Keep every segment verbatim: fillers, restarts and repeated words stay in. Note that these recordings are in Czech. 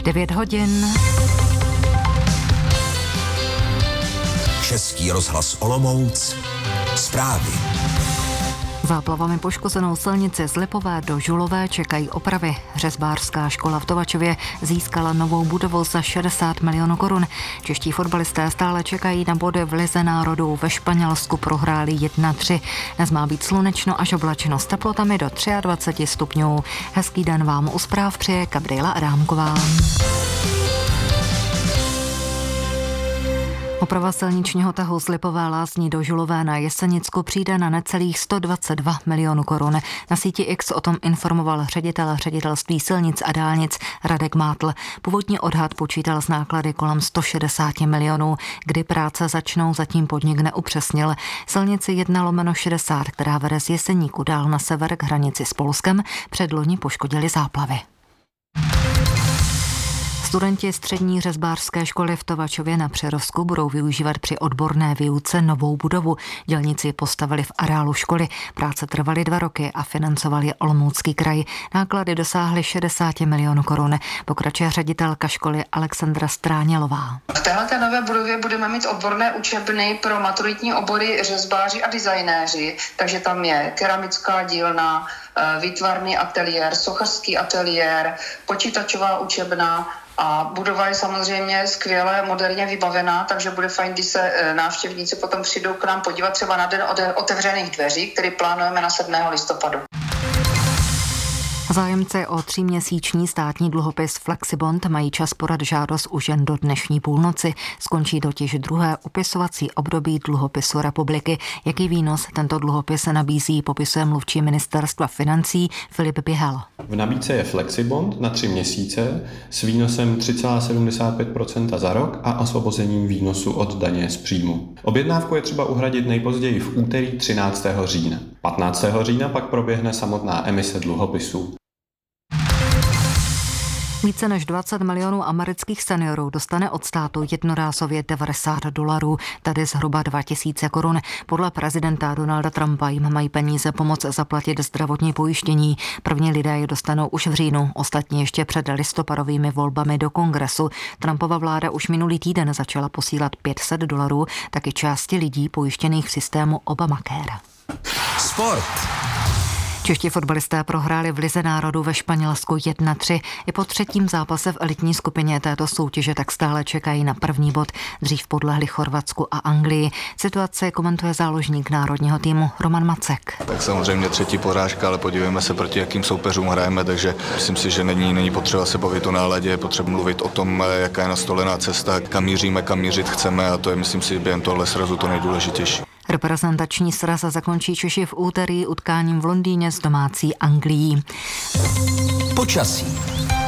devět hodin. Český rozhlas Olomouc. Zprávy. Záplavami poškozenou silnici z Lipové do Žulové čekají opravy. Řezbářská škola v Tovačově získala novou budovu za šedesát milionů korun. Čeští fotbalisté stále čekají na body v Lize národů. Ve Španělsku prohráli jedna tři. Dnes má být slunečno až oblačeno s teplotami do dvacet tři stupňů. Hezký den vám u zpráv přeje Gabriela Adámková. Oprava silničního tahu z Lipové Lázní do Žulové na Jesenicku přijde na necelých sto dvacet dva milionů korun. Na síti X o tom informoval ředitel ředitelství silnic a dálnic Radek Mátl. Původní odhad počítal s náklady kolem sto šedesát milionů. Kdy práce začnou, zatím podnik neupřesnil. Silnici jedna lomeno šedesát, která vede z Jeseníku dál na sever k hranici s Polskem, předloni poškodily záplavy. Studenti střední řezbářské školy v Tovačově na Přerovsku budou využívat při odborné výuce novou budovu. Dělníci postavili v areálu školy. Práce trvaly dva roky a financoval je Olomoucký kraj. Náklady dosáhly šedesát milionů korun. Pokračuje ředitelka školy Alexandra Stránělová. V téhleté nové budově budeme mít odborné učebny pro maturitní obory řezbáři a designéři, takže tam je keramická dílna, výtvarný ateliér, sochařský ateliér, počítačová učebna. A budova je samozřejmě skvěle moderně vybavená, takže bude fajn, když se návštěvníci potom přijdou k nám podívat třeba na den otevřených dveří, který plánujeme na sedmého listopadu. Zájemci o tříměsíční státní dluhopis Flexibond mají čas podat žádost už jen do dnešní půlnoci. Skončí totiž druhé upisovací období dluhopisu republiky. Jaký výnos tento dluhopis nabízí, popisuje mluvčí ministerstva financí Filip Běhel. V nabídce je Flexibond na tři měsíce s výnosem tři celá sedmdesát pět procenta za rok a osvobozením výnosu od daně z příjmu. Objednávku je třeba uhradit nejpozději v úterý třináctého října. patnáctého října pak proběhne samotná emise dluhopisů. Více než dvacet milionů amerických seniorů dostane od státu jednorázově devadesát dolarů, tedy zhruba dva tisíce korun. Podle prezidenta Donalda Trumpa jim mají peníze pomoct zaplatit zdravotní pojištění. První lidé je dostanou už v říjnu, ostatní ještě před listopadovými volbami do kongresu. Trumpova vláda už minulý týden začala posílat pět set dolarů taky části lidí pojištěných v systému Obamacare. Sport. Čeští fotbalisté prohráli v Lize národů ve Španělsku jedna tři. I po třetím zápase v elitní skupině této soutěže tak stále čekají na první bod. Dřív podlehli Chorvatsku a Anglii. Situace komentuje záložník národního týmu Roman Macek. Tak samozřejmě třetí porážka, ale podívejme se, proti jakým soupeřům hrajeme, takže myslím si, že není, není potřeba se bavit o náladě, je potřeba mluvit o tom, jaká je nastolená cesta, kam míříme, kam mířit chceme, a to je, myslím si, během tohle srazu to nejdůležitější. Reprezentační sraz zakončí Češi v úterý utkáním v Londýně s domácí Anglií. Počasí.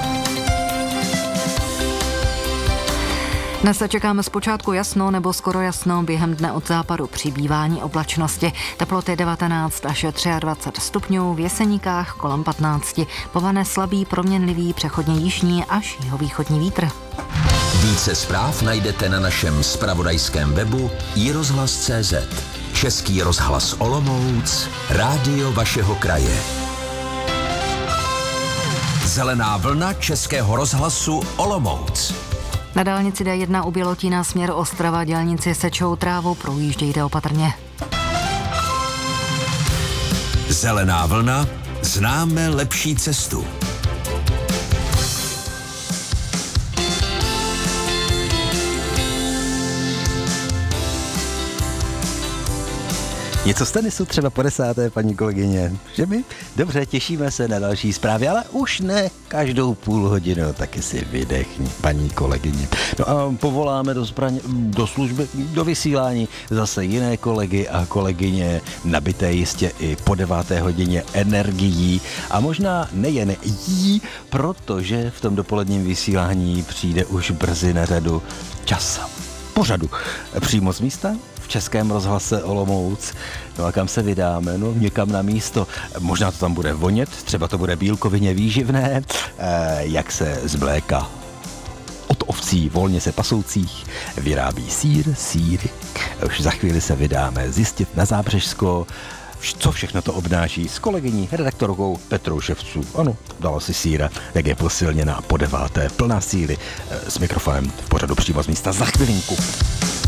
Dnes se čekáme zpočátku jasno nebo skoro jasno, během dne od západu přibývání oblačnosti. Teploty devatenáct až dvacet tři stupňů, v Jeseníkách kolem patnáct. Povane slabý, proměnlivý, přechodně jižní až jihovýchodní vítr. Více zpráv najdete na našem zpravodajském webu i rozhlas tečka cé zet. Český rozhlas Olomouc, rádio vašeho kraje. Zelená vlna Českého rozhlasu Olomouc. Na dálnici D jedna u Bělotína směr Ostrava dělníci sečou trávu, projíždějte opatrně. Zelená vlna, známe lepší cestu. Něco z tenisu třeba po desáté, paní kolegyně, že my? Dobře, těšíme se na další zprávy, ale už ne každou půl hodinu, taky si vydechni, paní kolegyně. No a povoláme do, zbraň, do služby, do vysílání zase jiné kolegy a kolegyně, nabité jistě i po deváté hodině energií a možná nejen jí, protože v tom dopoledním vysílání přijde už brzy na řadu čas pořadu. Přímo z místa v Českém rozhlase Olomouc. No a kam se vydáme? No někam na místo. Možná to tam bude vonět, třeba to bude bílkovině výživné, eh, jak se z mléka od ovcí volně se pasoucích vyrábí sýr, sýry. Už za chvíli se vydáme zjistit na Zábřežsko, co všechno to obnáší, s kolegyní redaktorkou Petrou Ševců. Ano, dala si síra, jak je posilněná po deváté, plná síly, s mikrofonem v pořadu přímo z místa za chvilinku.